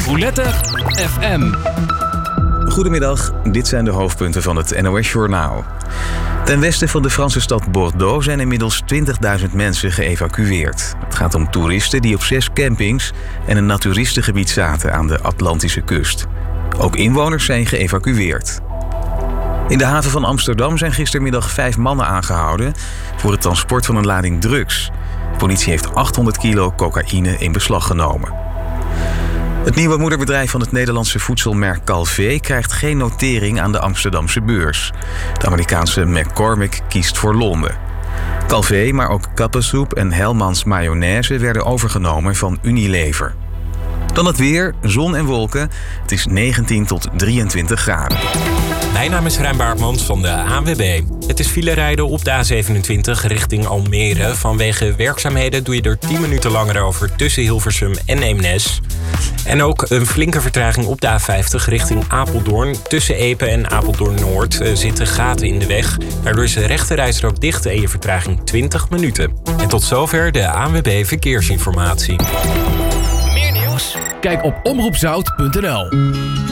Roulette FM. Goedemiddag, dit zijn de hoofdpunten van het NOS-journaal. Ten westen van de Franse stad Bordeaux zijn inmiddels 20.000 mensen geëvacueerd. Het gaat om toeristen die op 6 campings en een naturistengebied zaten aan de Atlantische kust. Ook inwoners zijn geëvacueerd. In de haven van Amsterdam zijn gistermiddag 5 mannen aangehouden voor het transport van een lading drugs. De politie heeft 800 kilo cocaïne in beslag genomen. Het nieuwe moederbedrijf van het Nederlandse voedselmerk Calvé krijgt geen notering aan de Amsterdamse beurs. De Amerikaanse McCormick kiest voor Londen. Calvé, maar ook Kappensoep en Hellmann's mayonaise werden overgenomen van Unilever. Dan het weer, zon en wolken. Het is 19 tot 23 graden. Mijn naam is Rijn Baartmans van de ANWB. Het is filerijden op de A27 richting Almere. Vanwege werkzaamheden doe je er 10 minuten langer over tussen Hilversum en Eemnes. En ook een flinke vertraging op de A50 richting Apeldoorn. Tussen Epe en Apeldoorn-Noord zitten gaten in de weg. Daardoor is de rechterrijstrook dicht en je vertraging 20 minuten. En tot zover de ANWB Verkeersinformatie. Meer nieuws? Kijk op omroepzout.nl.